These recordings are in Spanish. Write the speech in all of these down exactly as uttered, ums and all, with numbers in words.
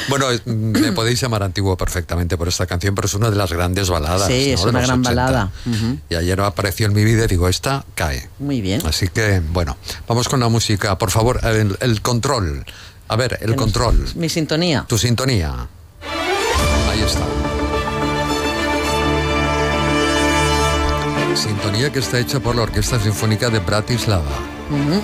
Bueno, me podéis llamar antiguo perfectamente por esta canción, pero es una de las grandes baladas. Sí, ¿no? es de una los gran ochenta. balada. Uh-huh. Y ayer apareció en mi vida y digo, esta cae. Muy bien. Así que, bueno, vamos con la música. Por favor, el, el control. A ver, el control. Nos, mi sintonía. Tu sintonía. Ahí está. Sintonía que está hecha por la Orquesta Sinfónica de Bratislava. Uh-huh.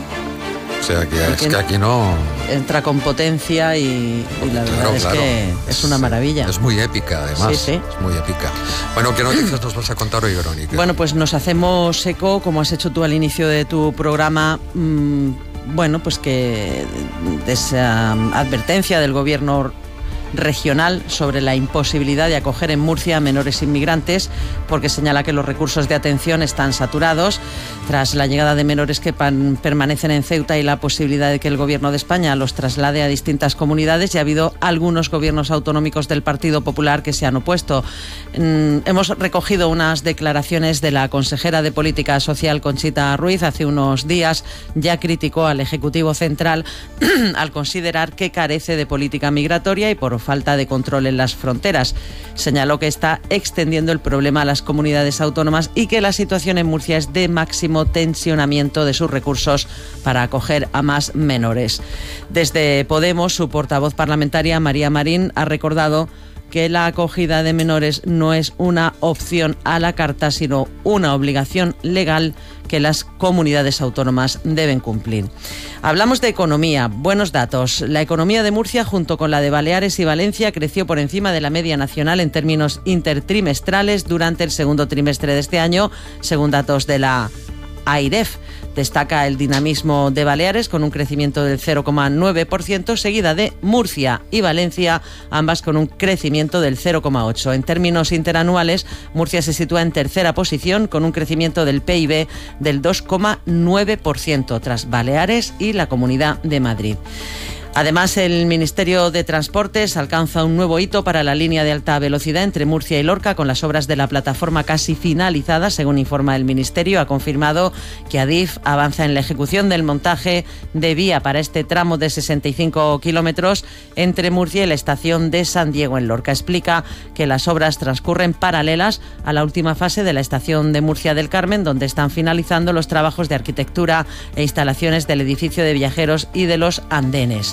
O sea, que es que que aquí no... Entra con potencia y, y la verdad Claro, es claro. que es una maravilla. Es muy épica, además. Sí, sí. Es muy épica. Bueno, ¿qué noticias nos vas a contar hoy, Verónica? Bueno, pues nos hacemos eco, como has hecho tú al inicio de tu programa, mmm, bueno, pues que de esa advertencia del gobierno regional sobre la imposibilidad de acoger en Murcia a menores inmigrantes, porque señala que los recursos de atención están saturados tras la llegada de menores que pan, permanecen en Ceuta y la posibilidad de que el gobierno de España los traslade a distintas comunidades. Y ha habido algunos gobiernos autonómicos del Partido Popular que se han opuesto. Mm, hemos recogido unas declaraciones de la consejera de Política Social, Conchita Ruiz. Hace unos días ya criticó al Ejecutivo Central al considerar que carece de política migratoria y por falta de control en las fronteras. Señaló que está extendiendo el problema a las comunidades autónomas y que la situación en Murcia es de máximo tensionamiento de sus recursos para acoger a más menores. Desde Podemos, su portavoz parlamentaria, María Marín, ha recordado que la acogida de menores no es una opción a la carta, sino una obligación legal que las comunidades autónomas deben cumplir. Hablamos de economía. Buenos datos. La economía de Murcia, junto con la de Baleares y Valencia, creció por encima de la media nacional en términos intertrimestrales durante el segundo trimestre de este año, según datos de la AIREF. Destaca el dinamismo de Baleares con un crecimiento del cero coma nueve por ciento, seguida de Murcia y Valencia, ambas con un crecimiento del cero coma ocho por ciento. En términos interanuales, Murcia se sitúa en tercera posición con un crecimiento del P I B del dos coma nueve por ciento, tras Baleares y la Comunidad de Madrid. Además, el Ministerio de Transportes alcanza un nuevo hito para la línea de alta velocidad entre Murcia y Lorca, con las obras de la plataforma casi finalizadas, según informa el Ministerio. Ha confirmado que Adif avanza en la ejecución del montaje de vía para este tramo de sesenta y cinco kilómetros entre Murcia y la estación de San Diego en Lorca. Explica que las obras transcurren paralelas a la última fase de la estación de Murcia del Carmen, donde están finalizando los trabajos de arquitectura e instalaciones del edificio de viajeros y de los andenes.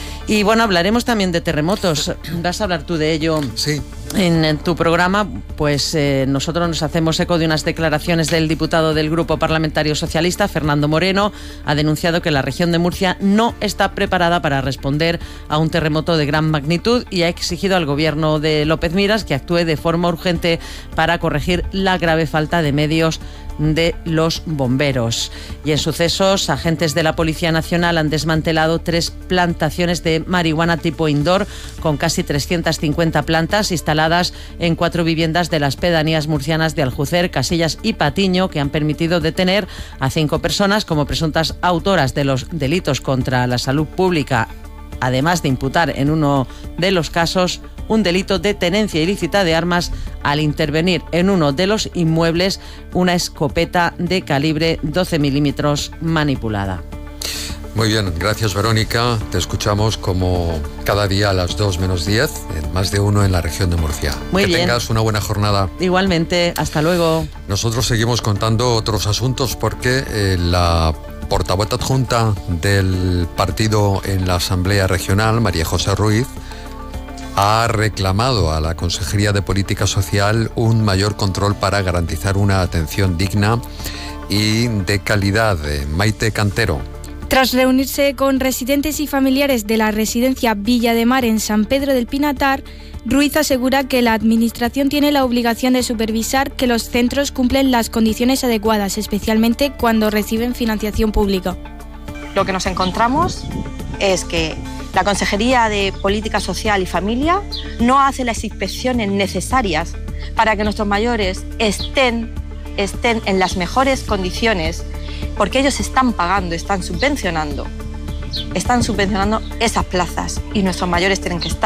Y bueno, hablaremos también de terremotos. ¿Vas a hablar tú de ello? Sí. En, en tu programa, pues eh, nosotros nos hacemos eco de unas declaraciones del diputado del Grupo Parlamentario Socialista, Fernando Moreno. Ha denunciado que la región de Murcia no está preparada para responder a un terremoto de gran magnitud y ha exigido al gobierno de López Miras que actúe de forma urgente para corregir la grave falta de medios de los bomberos. Y en sucesos, agentes de la Policía Nacional han desmantelado tres plantaciones de marihuana tipo indoor con casi trescientas cincuenta plantas instaladas en cuatro viviendas de las pedanías murcianas de Aljucer, Casillas y Patiño, que han permitido detener a cinco personas como presuntas autoras de los delitos contra la salud pública, además de imputar en uno de los casos un delito de tenencia ilícita de armas al intervenir en uno de los inmuebles una escopeta de calibre doce milímetros manipulada. Muy bien, gracias Verónica. Te escuchamos como cada día a las dos menos diez, en Más de Uno en la región de Murcia. Muy que bien. tengas una buena jornada. Igualmente, hasta luego. Nosotros seguimos contando otros asuntos porque eh, la portavoz adjunta del partido en la Asamblea Regional, María José Ruiz, ha reclamado a la Consejería de Política Social un mayor control para garantizar una atención digna y de calidad. Maite Cantero. Tras reunirse con residentes y familiares de la residencia Villa de Mar en San Pedro del Pinatar, Ruiz asegura que la Administración tiene la obligación de supervisar que los centros cumplen las condiciones adecuadas, especialmente cuando reciben financiación pública. Lo que nos encontramos es que la Consejería de Política Social y Familia no hace las inspecciones necesarias para que nuestros mayores estén, estén en las mejores condiciones, porque ellos están pagando, están subvencionando, están subvencionando esas plazas y nuestros mayores tienen que estar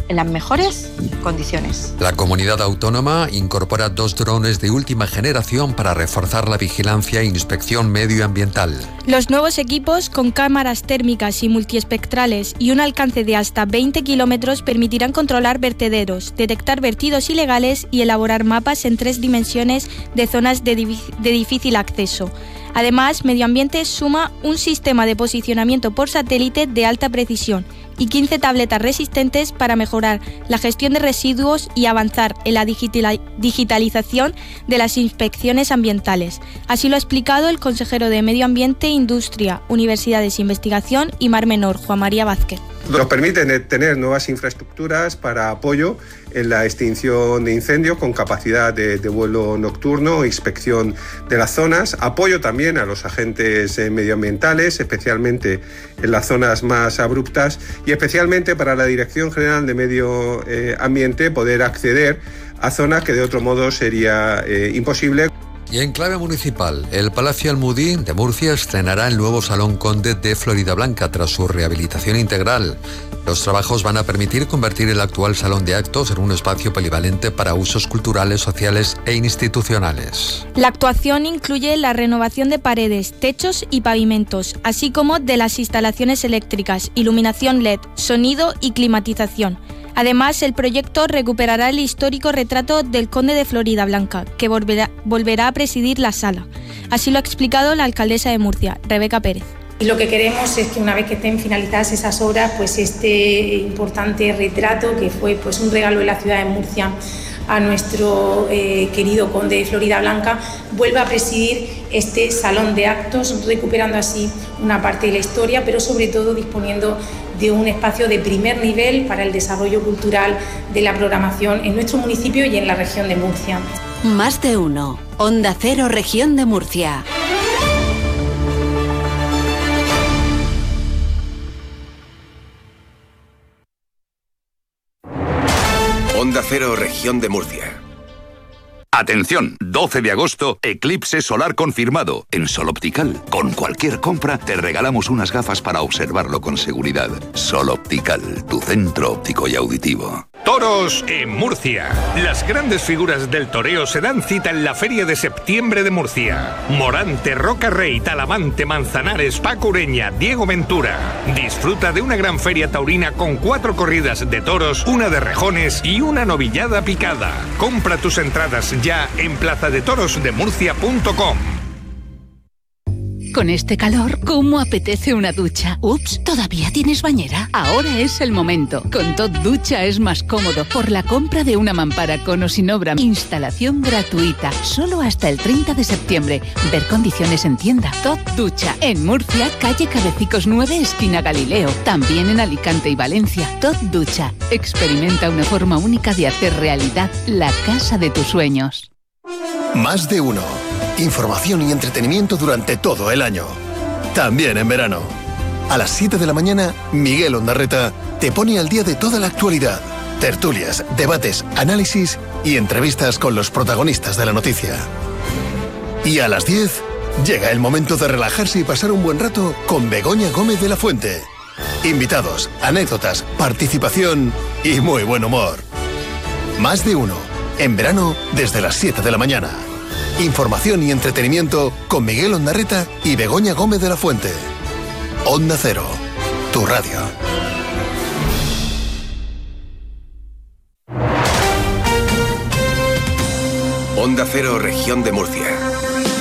en las mejores condiciones. La comunidad autónoma incorpora dos drones de última generación para reforzar la vigilancia e inspección medioambiental. Los nuevos equipos, con cámaras térmicas y multiespectrales y un alcance de hasta veinte kilómetros, permitirán controlar vertederos, detectar vertidos ilegales y elaborar mapas en tres dimensiones de zonas de, de difícil acceso. Además, Medio Ambiente suma un sistema de posicionamiento por satélite de alta precisión y quince tabletas resistentes para mejorar la gestión de residuos y avanzar en la digitalización de las inspecciones ambientales. Así lo ha explicado el consejero de Medio Ambiente, Industria, Universidades e Investigación y Mar Menor, Juan María Vázquez. Nos permiten tener nuevas infraestructuras para apoyo en la extinción de incendios con capacidad de, de vuelo nocturno, inspección de las zonas, apoyo también a los agentes eh, medioambientales, especialmente en las zonas más abruptas, y especialmente para la Dirección General de Medio eh, Ambiente poder acceder a zonas que de otro modo sería eh, imposible. Y en clave municipal, el Palacio Almudí de Murcia estrenará el nuevo Salón Conde de Floridablanca tras su rehabilitación integral. Los trabajos van a permitir convertir el actual salón de actos en un espacio polivalente para usos culturales, sociales e institucionales. La actuación incluye la renovación de paredes, techos y pavimentos, así como de las instalaciones eléctricas, iluminación L E D, sonido y climatización. Además, el proyecto recuperará el histórico retrato del conde de Floridablanca, que volverá, volverá a presidir la sala. Así lo ha explicado la alcaldesa de Murcia, Rebeca Pérez. Y lo que queremos es que una vez que estén finalizadas esas obras, pues este importante retrato, que fue pues un regalo de la ciudad de Murcia a nuestro eh, querido conde de Floridablanca, vuelva a presidir este salón de actos, recuperando así una parte de la historia, pero sobre todo disponiendo de un espacio de primer nivel para el desarrollo cultural de la programación en nuestro municipio y en la región de Murcia. Más de uno. Onda Cero, región de Murcia. Onda Cero, región de Murcia. Atención, doce de agosto, eclipse solar confirmado en Sol Optical. Con cualquier compra te regalamos unas gafas para observarlo con seguridad. Sol Optical, tu centro óptico y auditivo. Toros en Murcia. Las grandes figuras del toreo se dan cita en la Feria de Septiembre de Murcia. Morante, Roca Rey, Talavante, Manzanares, Paco Ureña, Diego Ventura. Disfruta de una gran feria taurina con cuatro corridas de toros, una de rejones y una novillada picada. Compra tus entradas ya en plaza de toros de murcia punto com. Con este calor, ¿cómo apetece una ducha? Ups, ¿todavía tienes bañera? Ahora es el momento. Con Tot Ducha es más cómodo por la compra de una mampara con o sin obra. Instalación gratuita, solo hasta el treinta de septiembre. Ver condiciones en tienda. Tot Ducha, en Murcia, calle Cabecicos nueve, esquina Galileo. También en Alicante y Valencia. Tot Ducha, experimenta una forma única de hacer realidad la casa de tus sueños. Más de uno. Información y entretenimiento durante todo el año. También en verano. A las siete de la mañana, Miguel Ondarreta te pone al día de toda la actualidad. Tertulias, debates, análisis y entrevistas con los protagonistas de la noticia. Y a las diez, llega el momento de relajarse y pasar un buen rato con Begoña Gómez de la Fuente. Invitados, anécdotas, participación y muy buen humor. Más de uno. En verano, desde las siete de la mañana. Información y entretenimiento con Miguel Ondarreta y Begoña Gómez de la Fuente. Onda Cero, tu radio. Onda Cero, región de Murcia.